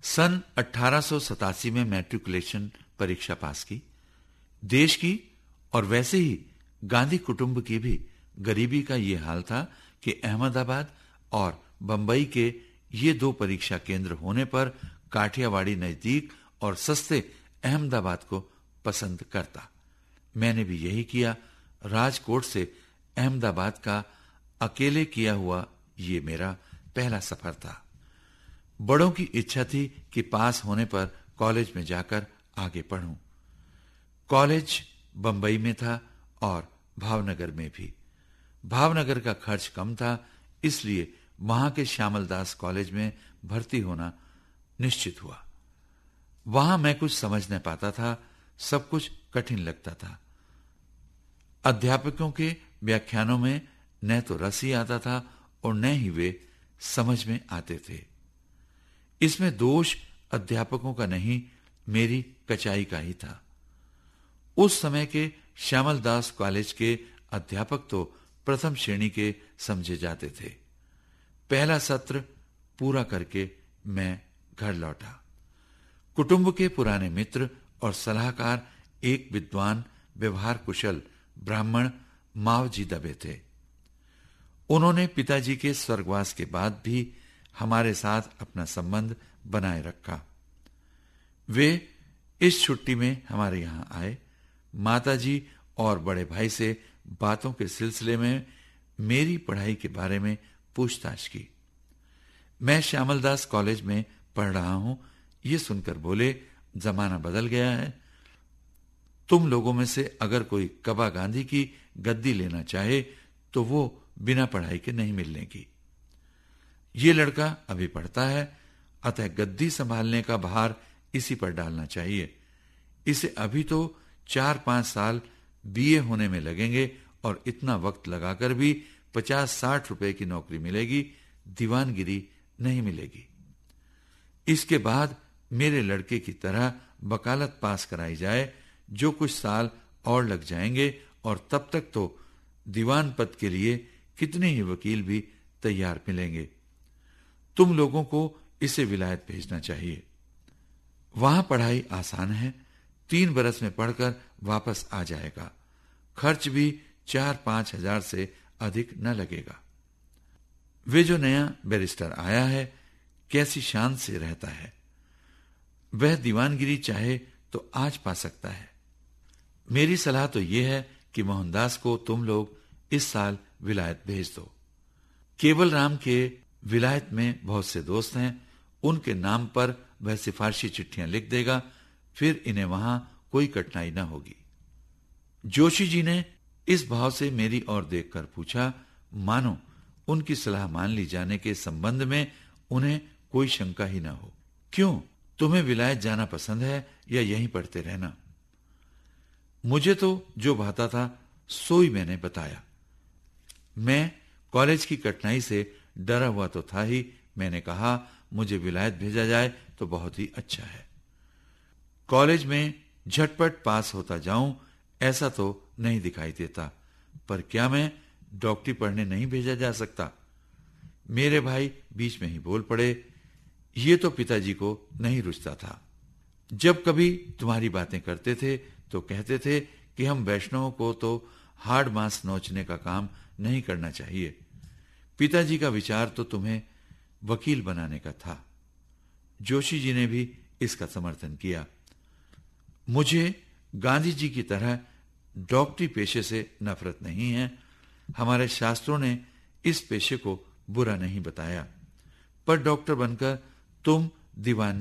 सन 1887 में मैट्रिकुलेशन परीक्षा पास की। देश की और वैसे ही गांधी कुटुंब की भी गरीबी का ये हाल था कि अहमदाबाद और बंबई के ये दो परीक्षा केंद्र होने पर काठियावाड़ी नजदीक और सस्ते अहमदाबाद को पसंद करता। मैंने भी यही किया। राजकोट से अहमदाबाद का अकेले किया हुआ ये मेरा पहला सफर था। बड़ों की इच्छा थी कि पास होने पर कॉलेज में जाकर आगे पढूं। कॉलेज बंबई में था और भावनगर में भी। भावनगर का खर्च कम था, इसलिए वहां के श्यामल दास कॉलेज में भर्ती होना निश्चित हुआ। वहां मैं कुछ समझ न पाता था, सब कुछ कठिन लगता था। अध्यापकों के व्याख्यानों में न तो रस ही आता था और न ही वे समझ में आते थे। इसमें दोष अध्यापकों का नहीं, मेरी कचाई का ही था। उस समय के श्यामल दास कॉलेज के अध्यापक तो प्रथम श्रेणी के समझे जाते थे। पहला सत्र पूरा करके मैं घर लौटा। कुटुंब के पुराने मित्र और सलाहकार एक विद्वान, व्यवहार कुशल ब्राह्मण मावजी दबे थे। उन्होंने पिताजी के स्वर्गवास के बाद भी हमारे साथ अपना संबंध बनाए रखा। वे इस छुट्टी में हमारे यहां आए। माताजी और बड़े भाई से बातों के सिलसिले में मेरी पढ़ाई के बारे में पूछताछ की। मैं श्यामल दास कॉलेज में पढ़ रहा हूं, ये सुनकर बोले, जमाना बदल गया है। तुम लोगों में से अगर कोई कबा गांधी की गद्दी लेना चाहे तो वो बिना पढ़ाई के नहीं मिलने की। ये लड़का अभी पढ़ता है, अतः गद्दी संभालने का भार इसी पर डालना चाहिए। इसे अभी तो 4-5 साल बीए होने में लगेंगे और इतना वक्त लगाकर भी 50-60 रुपए की नौकरी मिलेगी, दीवानगिरी नहीं मिलेगी। इसके बाद मेरे लड़के की तरह वकालत पास कराई जाए, जो कुछ साल और लग जाएंगे, और तब तक तो दीवान पद के लिए कितने ही वकील भी तैयार मिलेंगे। तुम लोगों को इसे विलायत भेजना चाहिए। वहां पढ़ाई आसान है, 3 बरस में पढ़कर वापस आ जाएगा। खर्च भी 4-5 हजार से अधिक न लगेगा। वे जो नया बैरिस्टर आया है, कैसी शान से रहता है। वह दीवानगिरी चाहे तो आज पा सकता है। मेरी सलाह तो यह है कि मोहनदास को तुम लोग इस साल विलायत भेज दो। केवल राम के विलायत में बहुत से दोस्त हैं, उनके नाम पर वह सिफारशी चिट्ठियां लिख देगा, फिर इन्हें वहां कोई कठिनाई न होगी। जोशी जी ने इस भाव से मेरी ओर देखकर पूछा, मानो उनकी सलाह मान ली जाने के संबंध में उन्हें कोई शंका ही न हो। क्यों, तुम्हें विलायत जाना पसंद है या यहीं पढ़ते रहना? मुझे तो जो भाता था सो ही मैंने बताया। मैं कॉलेज की कठिनाई से डरा हुआ तो था ही। मैंने कहा, मुझे विलायत भेजा जाए तो बहुत ही अच्छा है। कॉलेज में झटपट पास होता जाऊं ऐसा तो नहीं दिखाई देता, पर क्या मैं डॉक्टरी पढ़ने नहीं भेजा जा सकता? मेरे भाई बीच में ही बोल पड़े, ये तो पिताजी को नहीं रुचता था। जब कभी तुम्हारी बातें करते थे तो कहते थे कि हम वैष्णवों को तो हाड़ मांस नोचने का काम नहीं करना चाहिए। पिताजी का विचार तो तुम्हें वकील बनाने का था। जोशी जी ने भी इसका समर्थन किया। मुझे गांधी जी की तरह डॉक्टरी पेशे से नफरत नहीं है। हमारे शास्त्रों ने इस पेशे को बुरा नहीं बताया, पर डॉक्टर बनकर तुम दीवान